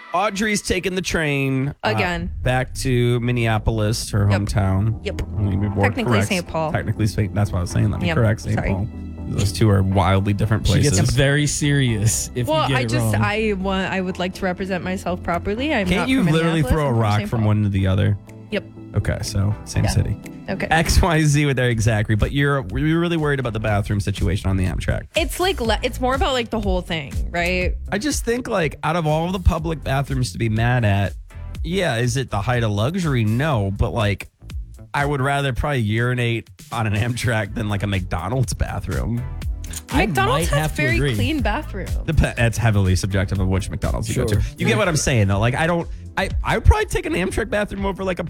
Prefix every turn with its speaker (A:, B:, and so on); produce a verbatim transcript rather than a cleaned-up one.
A: Audrey's taking the train uh,
B: Again.
A: back to Minneapolis, her
B: Yep.
A: hometown.
B: Yep.
A: Let me be more
B: Technically
A: correct.
B: Saint Paul.
A: Technically Saint That's what I was saying. Let me
B: Yep.
A: correct Saint
B: Sorry.
A: Paul. Those two are wildly different
C: She
A: places.
C: gets very serious if
B: Well,
C: you get
B: I
C: it
B: just
C: wrong.
B: I want I would like to represent myself properly. I'm
A: Can't
B: not
A: you
B: from
A: literally
B: Minneapolis,
A: throw a
B: I'm from
A: rock
B: Saint
A: from
B: Paul.
A: one to the other?
B: Yep.
A: Okay, so same
B: Yeah.
A: city.
B: Okay.
A: X Y Z with Eric Zachary, but you're you're really worried about the bathroom situation on the Amtrak.
B: It's like le- it's more about like the whole thing, right?
A: I just think like out of all the public bathrooms to be mad at, yeah, is it the height of luxury? No, but like I would rather probably urinate on an Amtrak than like a McDonald's bathroom.
C: I
B: McDonald's
C: might
B: has
C: have to
B: very
C: agree.
B: clean bathrooms.
A: Dep- That's heavily subjective of which McDonald's you go
C: Sure.
A: to. You get what I'm saying though? Like I don't, I I would probably take an Amtrak bathroom over like a